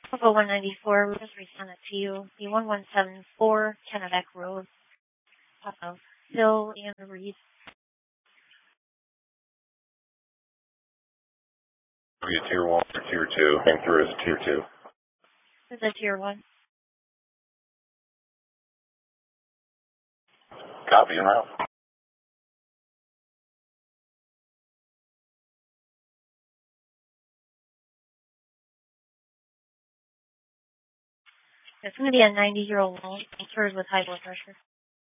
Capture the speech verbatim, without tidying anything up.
Bravo one ninety-four, we just resent it to you. The one one seven four Kennebec Road, off of Hill and Reed. Be a tier one or tier two. Came through as a tier two. It's a tier one. Copy and route. It's going to be a ninety-year-old loan insured with high blood pressure.